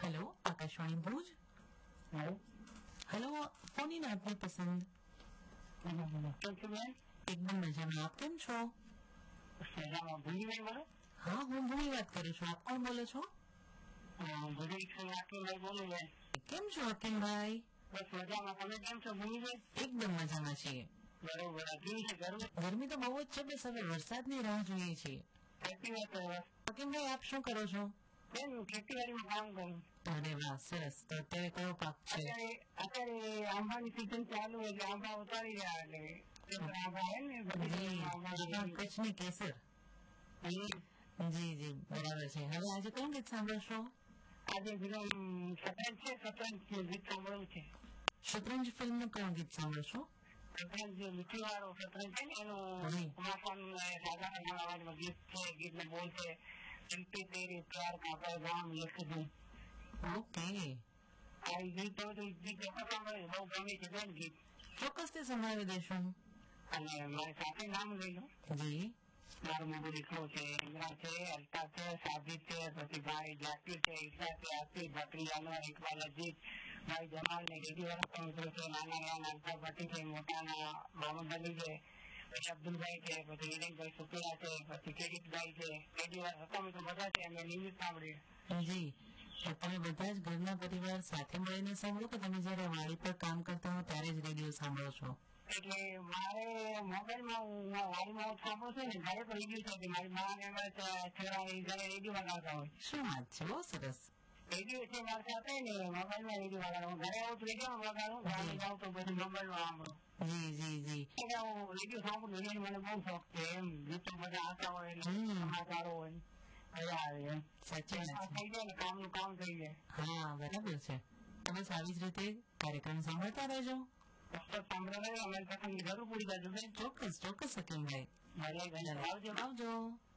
Hello Akashvani Bhuj. Hello phone in आपने पसंद एकदम मजा में। आप केम छो? हाँ હું ભૂલી વાત કરું છું। આપ કોણ બોલો છો? કેમ છો અકીમભાઈ? એકદમ મજામાં છીએ। ગરમી તો બહુ જ છે, બસ હવે વરસાદની રાહ જોઈએ છીએ। અકીમભાઈ આપ શું કરો છો? અરે વાહ સરસ। તો અત્યારે કયો પાક છે? અત્યારે આંબાની સીઝન ચાલુ એટલે આંબા ઉતારી રહ્યા એટલે કચ્છની કેસર। જી જી બરાબર છે। હવે આજે કયું ગીત સાંભળશો? આજે શતરંજ છે, શતરંજ ગીત સાંભળવું છે। શતરંજ ફિલ્મનું કયું ગીત સાંભળશો? શતરંજ જે લીટી વાળો શતરંજ છે ને એનું કુમાર સાગરના અવાજમાં ગીત છે। ગીતનો બોલ છે ચિંતી તેરી પ્યાર કા पैगाम लिख दूं। ઓકે આ ગીત તો ગીત સાંભળે બહુ ગમે છે બેન ગીત। ચોક્કસથી સંભળાવી દઈશું। અને મારી સાથે નામ લઈ લો। જી મારું મોટું દીકરો છે, ઇમરાન છે, અલ્તાફ છે, સાબિત છે, પછી ભાઈ જાકીર છે, ઈશા છે, આસિફ, બકરી, અનવર, ઇકબાલ, અજીત, ભાઈ જમાલ ને રેડી વાળા મિત્રો છે, નાના નાના અલ્તાફ ભટ્ટી છે, મોટાના મોહમ્મદ અલી છે, પછી અબ્દુલભાઈ છે, પછી વિરેનભાઈ સુપેરા છે, પછી કિરીટભાઈ છે, રેડી વાળા હતા મિત્રો બધા છે। અમે નિયમિત સાંભળીએ। જી તો તમે બધા જ ઘરના પરિવાર સાથે મળીને સાંભળો કે તમે જયારે વાડી પર કામ કરતા હો ત્યારે જ રેડિયો સાંભળો છો? એટલે મારે મોબાઈલમાં વાડીમાં સાંભળું છું ને ઘરે તો રેડિયો છે। મારી મા ને મારા છોકરા ઘરે રેડિયો વગાડતા હોય। શું વાત છે, બહુ સરસ। રેડિયો છે મારી સાથે ને મોબાઈલમાં રેડિયો વગાડું। ઘરે આવું તો રેડિયો વગાડું, ગાડી જાઉં તો બધું મોબાઈલમાં સાંભળું। જી જી જી એટલે હું રેડિયો સાંભળું એટલે મને બહુ શોખ છે। એમ ગીતો બધા આવતા હોય એટલે સમાચારો હોય મજા આવે એમ। સાચી વાત છે। થઈ જાય ને કામનું કામ થઈ જાય। હા બરાબર છે। તમે સારી જ રીતે કાર્યક્રમ સાંભળતા રહેજો। સાંભળવા અમારી પસંદગી જરૂર પૂરી કરજો બેન। ચોક્કસ ચોક્કસ અકીમભાઈ। મજા આવજો। આવજો।